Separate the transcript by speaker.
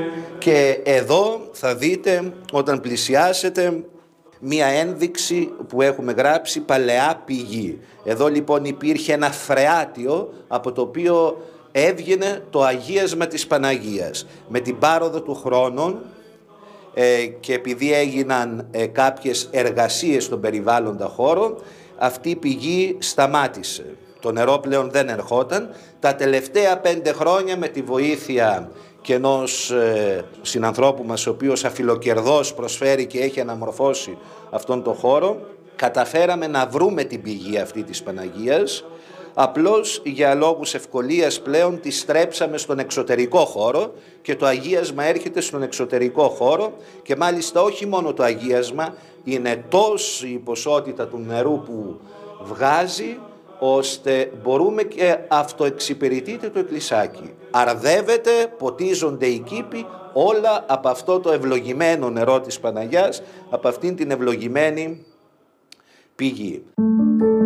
Speaker 1: Και εδώ θα δείτε όταν πλησιάσετε μία ένδειξη που έχουμε γράψει παλαιά πηγή. Εδώ λοιπόν υπήρχε ένα φρεάτιο από το οποίο έβγαινε το αγίασμα της Παναγίας. Με την πάροδο του χρόνου και επειδή έγιναν κάποιες εργασίες στον περιβάλλοντα χώρο, αυτή η πηγή σταμάτησε. Το νερό πλέον δεν ερχόταν. Τα τελευταία 5 χρόνια με τη βοήθεια και ενός συνανθρώπου μας, ο οποίος αφιλοκερδώς προσφέρει και έχει αναμορφώσει αυτόν τον χώρο, καταφέραμε να βρούμε την πηγή αυτή της Παναγίας. Απλώς για λόγους ευκολίας πλέον τη στρέψαμε στον εξωτερικό χώρο και το αγίασμα έρχεται στον εξωτερικό χώρο και μάλιστα όχι μόνο το αγίασμα, είναι τόση η ποσότητα του νερού που βγάζει ώστε μπορούμε και αυτοεξυπηρετείται το εκκλησάκι. Αρδεύεται, ποτίζονται οι κήποι, όλα από αυτό το ευλογημένο νερό της Παναγιάς, από αυτήν την ευλογημένη πηγή.